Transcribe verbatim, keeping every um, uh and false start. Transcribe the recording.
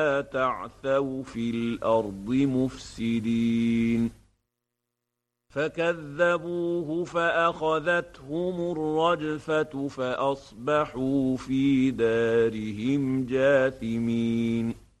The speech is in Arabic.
تعثوا في الأرض مفسدين فكذبوه فأخذتهم الرجفة فأصبحوا في دارهم جاثمين